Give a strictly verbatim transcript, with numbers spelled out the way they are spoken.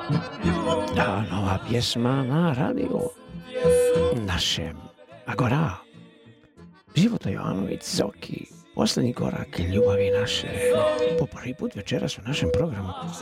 Da, nova pjesma na radiju našem Agora. Života Jovanović, Zoki, posljednji korak ljubavi naše. Po prvi put večeras u našem programu.